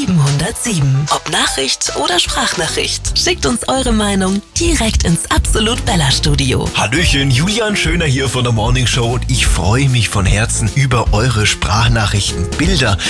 707. Ob Nachricht oder Sprachnachricht, schickt uns eure Meinung direkt ins Absolut Bella Studio. Hallöchen, Julian Schöner hier von der Morning Show und ich freue mich von Herzen über eure Sprachnachrichten, Bilder,